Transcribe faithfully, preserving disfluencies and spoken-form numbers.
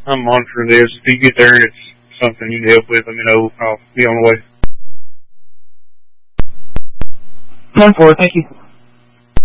I'm monitoring this. If you get there and it's something you need help with, let me know. I'll be on the way. ten four, thank you.